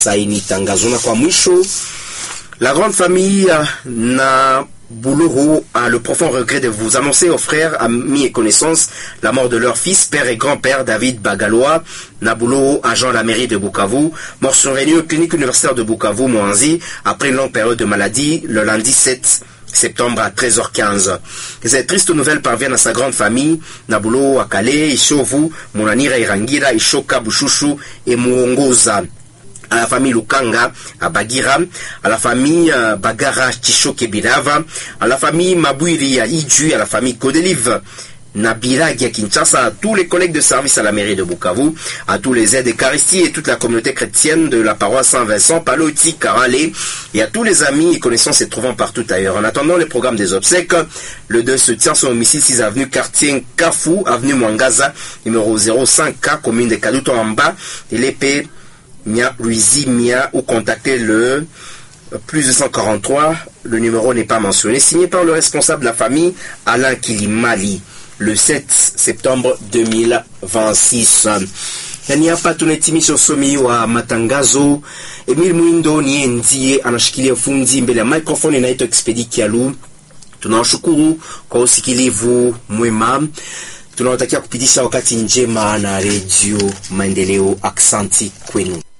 saini tangazo. Na kwa mwisho, la grande famille na Bouloro a le profond regret de vous annoncer aux frères, amis et connaissances la mort de leur fils, père et grand-père David Bagaloa Nabouloro, agent à la mairie de Bukavu, mort survenu aux cliniques universitaires de Bukavu, Mwanzi, après une longue période de maladie, le lundi 7 septembre à 13h15. Que cette triste nouvelle parvienne à sa grande famille, Nabulo, Akale, Ishovu, Monanira, Irangira, Ishoka, Bushushu et Muongoza. À la famille Lukanga, à Bagira, à la famille Bagara, Chishoke, Birava, à la famille Mabouiri, à Idju, à la famille Kodeliv, Nabila, à Kinshasa, à tous les collègues de service à la mairie de Bukavu, à tous les aides Eucharistie et toute la communauté chrétienne de la paroisse Saint-Vincent, Paloti, Karale, et à tous les amis et connaissances se trouvant partout ailleurs. En attendant le programme des obsèques, le deuil se tient sur le domicile 6 avenue Quartier Kafou, avenue Mwangaza, numéro 05K, commune de Kaduto en bas, et l'épée Mia Ruizi Mia, ou contactez le plus 243, le numéro n'est pas mentionné, signé par le responsable de la famille, Alain Kilimali, le 7 septembre 2026. Yani hapa tunahitimisha usomi wa matangazo. Emil Mwindo ni ndiye anashikilia fundi mbele ya microphone, inaitwa Expedi Kialu. Tunawashukuru kwa usikilivu mwema. Tunawatakia kupitisha wakati njema na Radio Maendeleo. Aksanti kwenu.